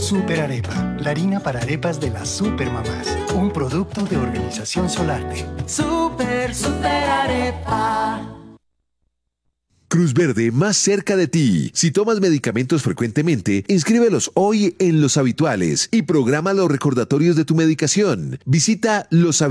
Super Arepa, la harina para arepas de las supermamás. Un producto de Organización Solarte. Super Arepa. Cruz Verde, más cerca de ti. Si tomas medicamentos frecuentemente, inscríbelos hoy en Los Habituales y programa los recordatorios de tu medicación. Visita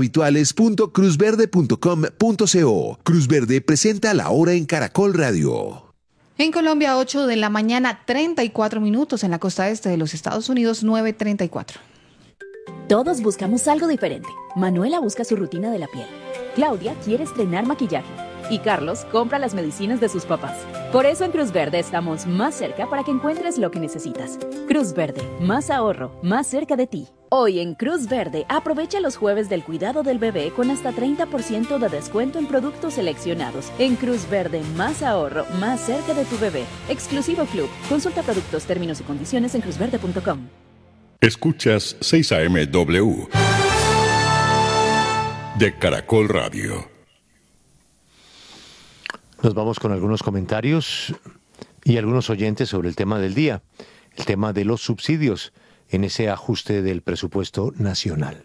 loshabituales.cruzverde.com.co. Cruz Verde presenta La Hora en Caracol Radio. En Colombia, 8 de la mañana, 34 minutos. En la costa este de los Estados Unidos, 9:34. Todos buscamos algo diferente. Manuela busca su rutina de la piel. Claudia quiere estrenar maquillaje. Y Carlos compra las medicinas de sus papás. Por eso en Cruz Verde estamos más cerca para que encuentres lo que necesitas. Cruz Verde, más ahorro, más cerca de ti. Hoy en Cruz Verde, aprovecha los jueves del cuidado del bebé con hasta 30% de descuento en productos seleccionados. En Cruz Verde, más ahorro, más cerca de tu bebé. Exclusivo Club. Consulta productos, términos y condiciones en cruzverde.com. Escuchas 6am de Caracol Radio. Nos vamos con algunos comentarios y algunos oyentes sobre el tema del día, el tema de los subsidios en ese ajuste del presupuesto nacional.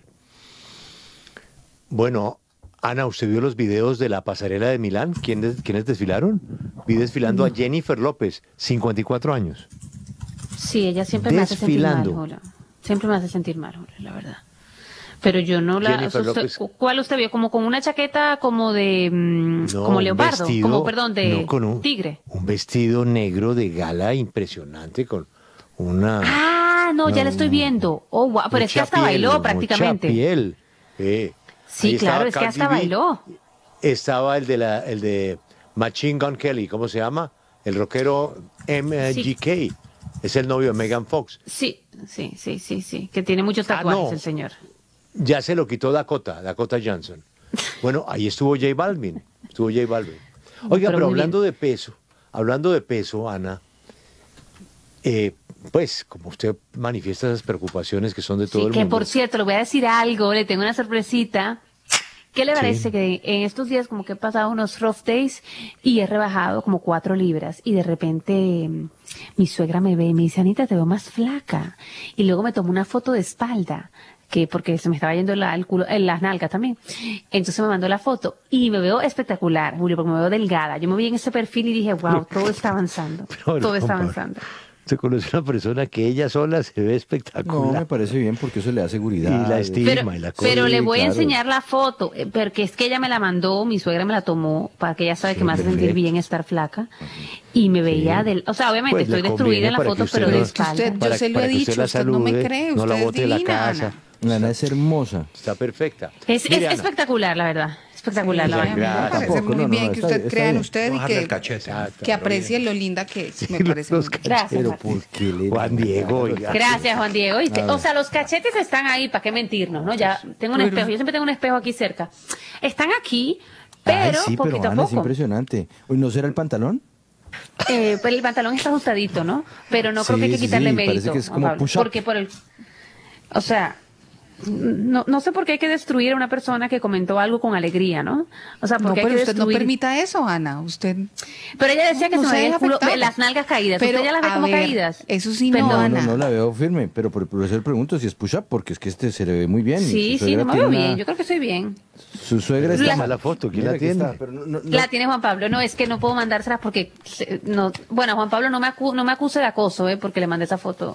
Bueno, Ana, ¿usted vio los videos de la pasarela de Milán? ¿Quiénes desfilaron? Vi desfilando a Jennifer López, 54 años. Sí, ella siempre me hace sentir mal, Jola. Siempre me hace sentir mal, Jola, la verdad. Pero yo no la... ¿Cuál usted vio? ¿Como con una chaqueta como de... como leopardo? Vestido, como, perdón, de tigre. Un vestido negro de gala impresionante con una... Ah, no, ya la estoy viendo. Oh, wow, pero es que hasta bailó prácticamente. Mucha piel. Sí, claro, es que hasta bailó. Estaba el de Machine Gun Kelly, ¿cómo se llama? El rockero MGK. Sí. Es el novio de Megan Fox. Sí, que tiene muchos tatuajes el señor. Ya se lo quitó Dakota Johnson. Bueno, ahí estuvo J Balvin. Oiga, pero hablando de peso, Ana, pues como usted manifiesta esas preocupaciones que son de todo el mundo. Que por cierto, le voy a decir algo, le tengo una sorpresita. ¿Qué le parece que en estos días como que he pasado unos rough days y he rebajado como 4 libras y de repente mi suegra me ve y me dice, Anita, te veo más flaca? Y luego me tomó una foto de espalda, porque se me estaba yendo el culo, en las nalgas también. Entonces me mandó la foto y me veo espectacular, Julio, porque me veo delgada. Yo me vi en ese perfil y dije, wow, todo está avanzando. Todo está avanzando. Usted conoce a una persona que ella sola se ve espectacular. No, me parece bien porque eso le da seguridad. Y la estima y la cosa. Pero le voy a enseñar la foto, porque es que ella me la mandó, mi suegra me la tomó, para que ella sabe que me hace sentir bien estar flaca. Y me veía o sea, obviamente pues estoy destruida en la foto, pero de espalda. Yo se lo he dicho, usted no me cree, no usted la bote de la casa. Ana es hermosa. Está perfecta. Es espectacular, la verdad. Espectacular, la verdad. Me parece muy bien que usted crea en usted y que aprecie lo linda que es. Me parece muy bien. Gracias, Juan Diego. Gracias, Juan Diego. O sea, los cachetes están ahí, ¿para qué mentirnos? ¿No? Ya tengo un espejo, yo siempre tengo un espejo aquí cerca. Están aquí, pero poquito a poco. Es impresionante. ¿No será el pantalón? Pues el pantalón está ajustadito, ¿no? Pero no creo que hay que quitarle mérito. Parece que es como push-up. Porque o sea, no sé por qué hay que destruir a una persona que comentó algo con alegría, ¿no? O sea, porque pero hay que usted destruir... no permita eso, Ana. Usted. Pero ella decía que se me veía el culo, las nalgas caídas. Pero, ¿usted ya las ve como caídas? Eso sí, no, Ana. No la veo firme, pero por eso le pregunto si es push-up, porque es que se le ve muy bien. Sí, no me veo bien. Yo creo que estoy bien. Su suegra está mala foto. ¿Quién la tiene? La tiene Juan Pablo. No, es que no puedo mandárselas porque... Bueno, Juan Pablo no me acuse de acoso, porque le mandé esa foto.